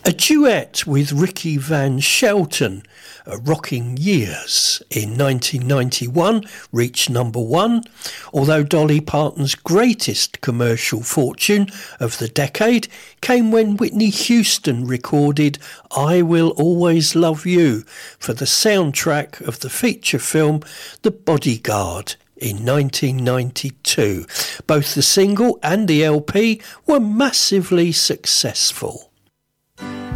A duet with Ricky Van Shelton, Rocking Years, in 1991 reached number one, although Dolly Parton's greatest commercial fortune of the decade came when Whitney Houston recorded I Will Always Love You for the soundtrack of the feature film The Bodyguard in 1992. Both the single and the LP were massively successful.